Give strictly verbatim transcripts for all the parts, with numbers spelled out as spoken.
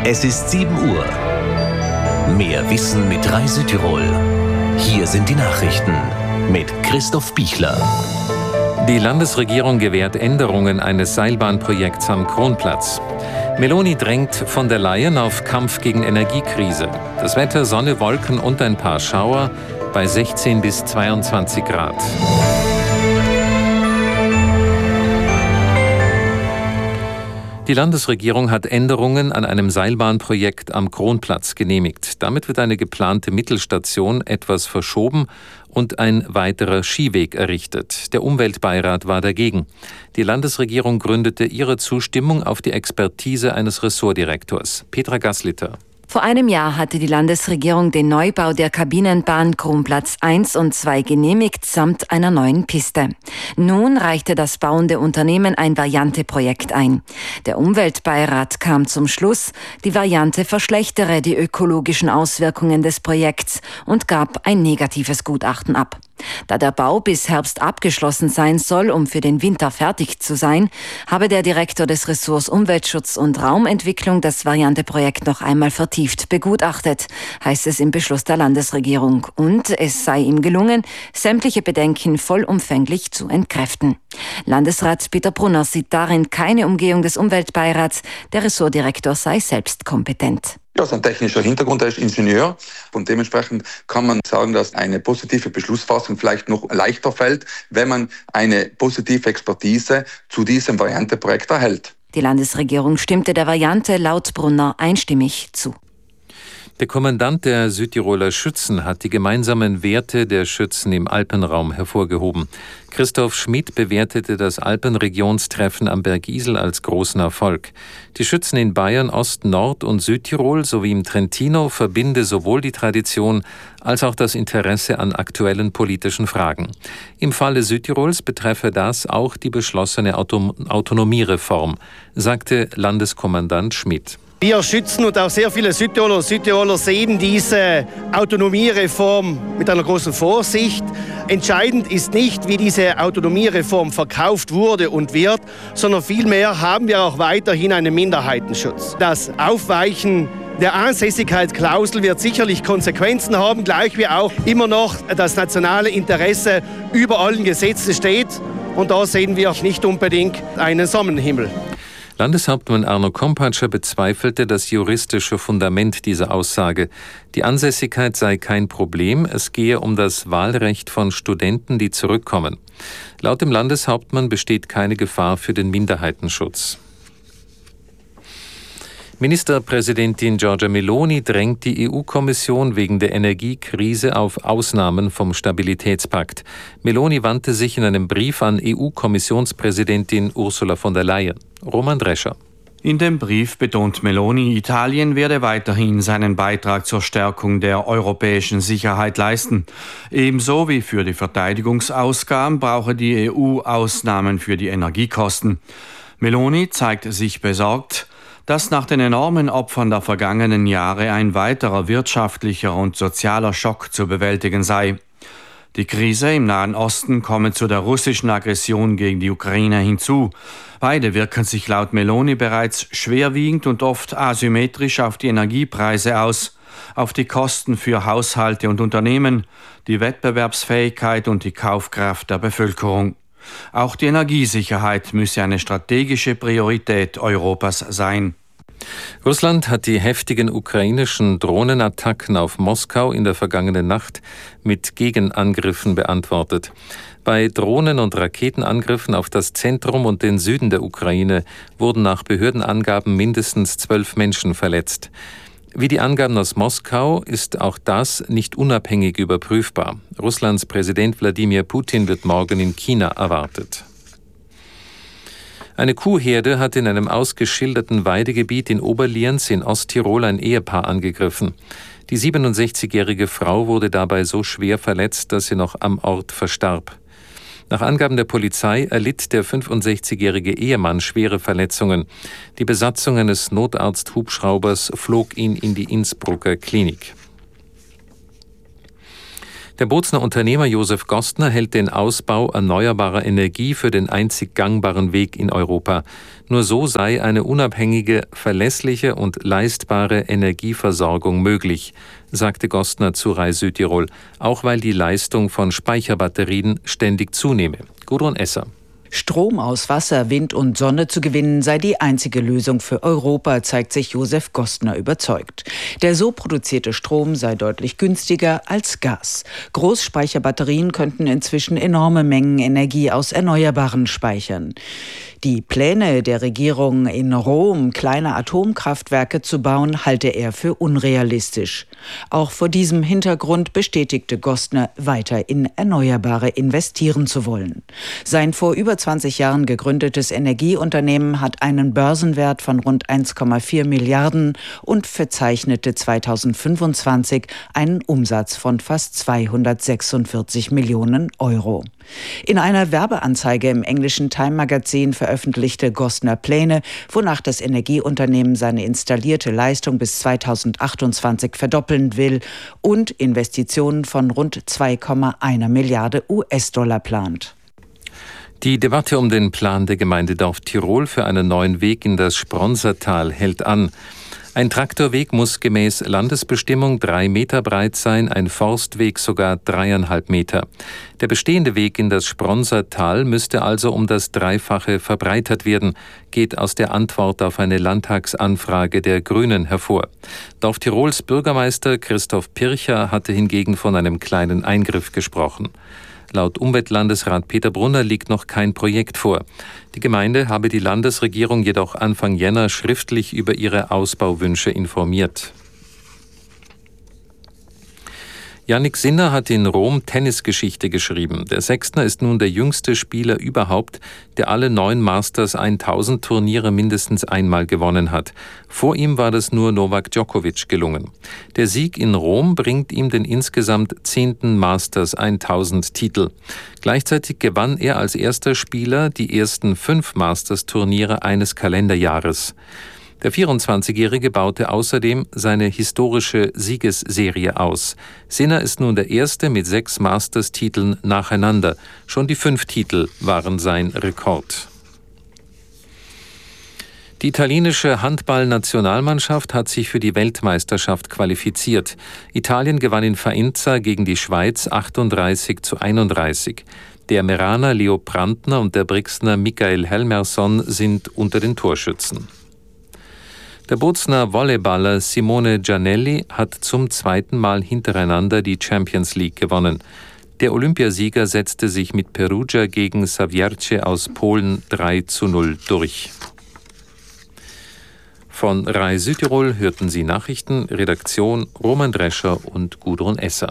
Es ist sieben Uhr. Mehr Wissen mit drei Südtirol. Hier sind die Nachrichten mit Christoph Bichler. Die Landesregierung gewährt Änderungen eines Seilbahnprojekts am Kronplatz. Meloni drängt von der Leyen auf Kampf gegen Energiekrise. Das Wetter: Sonne, Wolken und ein paar Schauer bei sechzehn bis zweiundzwanzig Grad. Die Landesregierung hat Änderungen an einem Seilbahnprojekt am Kronplatz genehmigt. Damit wird eine geplante Mittelstation etwas verschoben und ein weiterer Skiweg errichtet. Der Umweltbeirat war dagegen. Die Landesregierung gründete ihre Zustimmung auf die Expertise eines Ressortdirektors. Petra Gasliter. Vor einem Jahr hatte die Landesregierung den Neubau der Kabinenbahn Kronplatz eins und zwei genehmigt, samt einer neuen Piste. Nun reichte das bauende Unternehmen ein Varianteprojekt ein. Der Umweltbeirat kam zum Schluss, die Variante verschlechtere die ökologischen Auswirkungen des Projekts und gab ein negatives Gutachten ab. Da der Bau bis Herbst abgeschlossen sein soll, um für den Winter fertig zu sein, habe der Direktor des Ressorts Umweltschutz und Raumentwicklung das Varianteprojekt noch einmal vertieft begutachtet, heißt es im Beschluss der Landesregierung. Und es sei ihm gelungen, sämtliche Bedenken vollumfänglich zu entkräften. Landesrat Peter Brunner sieht darin keine Umgehung des Umweltbeirats. Der Ressortdirektor sei selbst kompetent. Ja, sein technischer Hintergrund, er ist Ingenieur und dementsprechend kann man sagen, dass eine positive Beschlussfassung vielleicht noch leichter fällt, wenn man eine positive Expertise zu diesem Varianteprojekt erhält. Die Landesregierung stimmte der Variante laut Brunner einstimmig zu. Der Kommandant der Südtiroler Schützen hat die gemeinsamen Werte der Schützen im Alpenraum hervorgehoben. Christoph Schmidt bewertete das Alpenregionstreffen am Berg Isel als großen Erfolg. Die Schützen in Bayern, Ost-, Nord- und Südtirol sowie im Trentino verbinde sowohl die Tradition als auch das Interesse an aktuellen politischen Fragen. Im Falle Südtirols betreffe das auch die beschlossene Auto- Autonomiereform, sagte Landeskommandant Schmidt. Wir Schützen und auch sehr viele Südtiroler und Südtiroler sehen diese Autonomiereform mit einer großen Vorsicht. Entscheidend ist nicht, wie diese Autonomiereform verkauft wurde und wird, sondern vielmehr haben wir auch weiterhin einen Minderheitenschutz. Das Aufweichen der Ansässigkeitsklausel wird sicherlich Konsequenzen haben, gleich wie auch immer noch das nationale Interesse über allen Gesetzen steht. Und da sehen wir nicht unbedingt einen Sonnenhimmel. Landeshauptmann Arno Kompatscher bezweifelte das juristische Fundament dieser Aussage. Die Ansässigkeit sei kein Problem, es gehe um das Wahlrecht von Studenten, die zurückkommen. Laut dem Landeshauptmann besteht keine Gefahr für den Minderheitenschutz. Ministerpräsidentin Giorgia Meloni drängt die E U-Kommission wegen der Energiekrise auf Ausnahmen vom Stabilitätspakt. Meloni wandte sich in einem Brief an E U-Kommissionspräsidentin Ursula von der Leyen. Roman Drescher. In dem Brief betont Meloni, Italien werde weiterhin seinen Beitrag zur Stärkung der europäischen Sicherheit leisten. Ebenso wie für die Verteidigungsausgaben brauche die E U Ausnahmen für die Energiekosten. Meloni zeigt sich besorgt, dass nach den enormen Opfern der vergangenen Jahre ein weiterer wirtschaftlicher und sozialer Schock zu bewältigen sei. Die Krise im Nahen Osten komme zu der russischen Aggression gegen die Ukraine hinzu. Beide wirken sich laut Meloni bereits schwerwiegend und oft asymmetrisch auf die Energiepreise aus, auf die Kosten für Haushalte und Unternehmen, die Wettbewerbsfähigkeit und die Kaufkraft der Bevölkerung. Auch die Energiesicherheit müsse eine strategische Priorität Europas sein. Russland hat die heftigen ukrainischen Drohnenattacken auf Moskau in der vergangenen Nacht mit Gegenangriffen beantwortet. Bei Drohnen- und Raketenangriffen auf das Zentrum und den Süden der Ukraine wurden nach Behördenangaben mindestens zwölf Menschen verletzt. Wie die Angaben aus Moskau ist auch das nicht unabhängig überprüfbar. Russlands Präsident Wladimir Putin wird morgen in China erwartet. Eine Kuhherde hat in einem ausgeschilderten Weidegebiet in Oberlienz in Osttirol ein Ehepaar angegriffen. Die siebenundsechzigjährige Frau wurde dabei so schwer verletzt, dass sie noch am Ort verstarb. Nach Angaben der Polizei erlitt der fünfundsechzigjährige Ehemann schwere Verletzungen. Die Besatzung eines Notarzt-Hubschraubers flog ihn in die Innsbrucker Klinik. Der Bozner Unternehmer Josef Gostner hält den Ausbau erneuerbarer Energie für den einzig gangbaren Weg in Europa. Nur so sei eine unabhängige, verlässliche und leistbare Energieversorgung möglich, sagte Gostner zu R A I Südtirol, auch weil die Leistung von Speicherbatterien ständig zunehme. Gudrun Esser. Strom aus Wasser, Wind und Sonne zu gewinnen, sei die einzige Lösung für Europa, zeigt sich Josef Gostner überzeugt. Der so produzierte Strom sei deutlich günstiger als Gas. Großspeicherbatterien könnten inzwischen enorme Mengen Energie aus Erneuerbaren speichern. Die Pläne der Regierung in Rom, kleine Atomkraftwerke zu bauen, halte er für unrealistisch. Auch vor diesem Hintergrund bestätigte Gostner, weiter in Erneuerbare investieren zu wollen. Sein vor über zwanzig Jahren gegründetes Energieunternehmen hat einen Börsenwert von rund eins Komma vier Milliarden und verzeichnete zweitausendfünfundzwanzig einen Umsatz von fast zweihundertsechsundvierzig Millionen Euro. In einer Werbeanzeige im englischen Time-Magazin veröffentlichte Gostner Pläne, wonach das Energieunternehmen seine installierte Leistung bis zweitausendachtundzwanzig verdoppeln will und Investitionen von rund zwei Komma eins Milliarde U S-Dollar plant. Die Debatte um den Plan der Gemeinde Dorf Tirol für einen neuen Weg in das Spronsertal hält an. Ein Traktorweg muss gemäß Landesbestimmung drei Meter breit sein, ein Forstweg sogar dreieinhalb Meter. Der bestehende Weg in das Spronsertal müsste also um das Dreifache verbreitert werden, geht aus der Antwort auf eine Landtagsanfrage der Grünen hervor. Dorf Tirols Bürgermeister Christoph Pircher hatte hingegen von einem kleinen Eingriff gesprochen. Laut Umweltlandesrat Peter Brunner liegt noch kein Projekt vor. Die Gemeinde habe die Landesregierung jedoch Anfang Jänner schriftlich über ihre Ausbauwünsche informiert. Jannik Sinner hat in Rom Tennisgeschichte geschrieben. Der Sechstner ist nun der jüngste Spieler überhaupt, der alle neun Masters tausend Turniere mindestens einmal gewonnen hat. Vor ihm war das nur Novak Djokovic gelungen. Der Sieg in Rom bringt ihm den insgesamt zehnten Masters tausend Titel. Gleichzeitig gewann er als erster Spieler die ersten fünf Masters-Turniere eines Kalenderjahres. Der vierundzwanzigjährige baute außerdem seine historische Siegesserie aus. Sinner ist nun der Erste mit sechs Masters-Titeln nacheinander. Schon die fünf Titel waren sein Rekord. Die italienische Handball-Nationalmannschaft hat sich für die Weltmeisterschaft qualifiziert. Italien gewann in Faenza gegen die Schweiz achtunddreißig zu einunddreißig. Der Meraner Leo Brandner und der Brixner Michael Helmersson sind unter den Torschützen. Der Bozner Volleyballer Simone Giannelli hat zum zweiten Mal hintereinander die Champions League gewonnen. Der Olympiasieger setzte sich mit Perugia gegen Zawiercie aus Polen drei zu null durch. Von R A I Südtirol hörten Sie Nachrichten, Redaktion Roman Drescher und Gudrun Esser.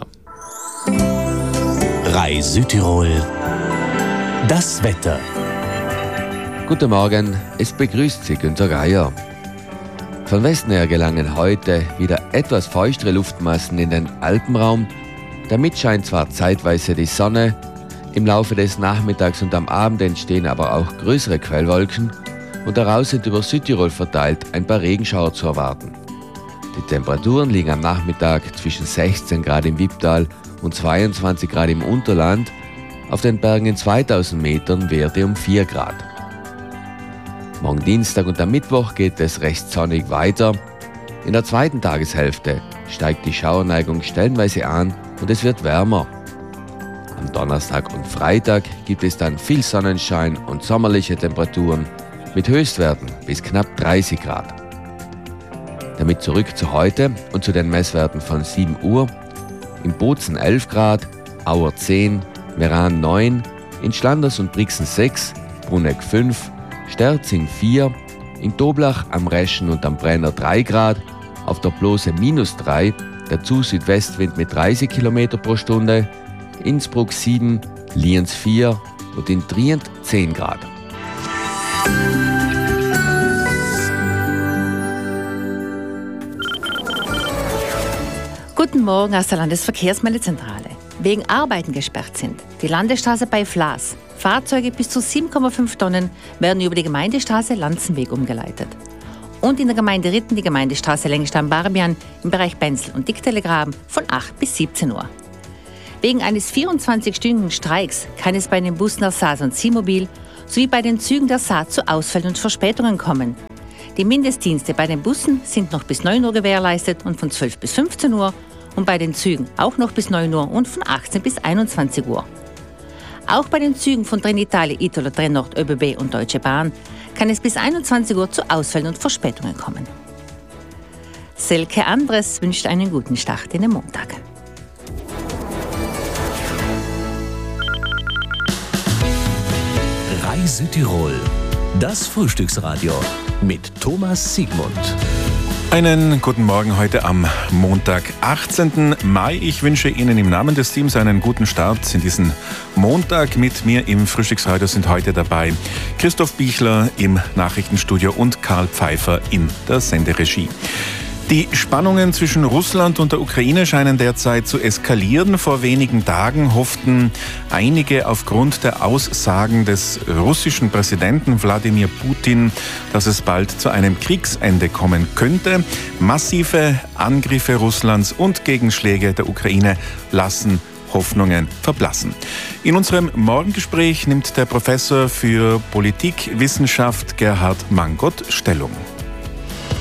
R A I Südtirol, das Wetter. Guten Morgen, es begrüßt Sie Günter Geier. Von Westen her gelangen heute wieder etwas feuchtere Luftmassen in den Alpenraum. Damit scheint zwar zeitweise die Sonne, im Laufe des Nachmittags und am Abend entstehen aber auch größere Quellwolken und daraus sind über Südtirol verteilt ein paar Regenschauer zu erwarten. Die Temperaturen liegen am Nachmittag zwischen sechzehn Grad im Wipptal und zweiundzwanzig Grad im Unterland, auf den Bergen in zweitausend Metern Werte um vier Grad. Morgen Dienstag und am Mittwoch geht es recht sonnig weiter. In der zweiten Tageshälfte steigt die Schauerneigung stellenweise an und es wird wärmer. Am Donnerstag und Freitag gibt es dann viel Sonnenschein und sommerliche Temperaturen mit Höchstwerten bis knapp dreißig Grad. Damit zurück zu heute und zu den Messwerten von sieben Uhr. In Bozen elf Grad, Auer zehn, Meran neun, in Schlanders und Brixen sechs, Bruneck fünf, Sterzing vier, in Toblach am Reschen und am Brenner drei Grad, auf der Blose minus drei, dazu Südwestwind mit dreißig Kilometer pro Stunde, Innsbruck sieben, Lienz vier und in Trient zehn Grad. Guten Morgen aus der Landesverkehrsmeldezentrale. Wegen Arbeiten gesperrt sind die Landesstraße bei Flaas. Fahrzeuge bis zu sieben Komma fünf Tonnen werden über die Gemeindestraße Lanzenweg umgeleitet. Und in der Gemeinde Ritten die Gemeindestraße Lengstam-Barbian im Bereich Benzel und Dicktellegraben von acht bis siebzehn Uhr. Wegen eines vierundzwanzig-stündigen Streiks kann es bei den Bussen der Saas und Simobil sowie bei den Zügen der Saas zu Ausfällen und Verspätungen kommen. Die Mindestdienste bei den Bussen sind noch bis neun Uhr gewährleistet und von zwölf bis fünfzehn Uhr und bei den Zügen auch noch bis neun Uhr und von achtzehn bis einundzwanzig Uhr. Auch bei den Zügen von Trenitalia, Italo, Trenord, ÖBB und Deutsche Bahn kann es bis einundzwanzig Uhr zu Ausfällen und Verspätungen kommen. Selke Andres wünscht einen guten Start in den Montag. Südtirol, das Frühstücksradio mit Thomas Siegmund. Einen guten Morgen heute am Montag, achtzehnten Mai. Ich wünsche Ihnen im Namen des Teams einen guten Start in diesen Montag. Mit mir im Frühstücksradio sind heute dabei Christoph Bichler im Nachrichtenstudio und Karl Pfeiffer in der Senderegie. Die Spannungen zwischen Russland und der Ukraine scheinen derzeit zu eskalieren. Vor wenigen Tagen hofften einige aufgrund der Aussagen des russischen Präsidenten Wladimir Putin, dass es bald zu einem Kriegsende kommen könnte. Massive Angriffe Russlands und Gegenschläge der Ukraine lassen Hoffnungen verblassen. In unserem Morgengespräch nimmt der Professor für Politikwissenschaft Gerhard Mangott Stellung.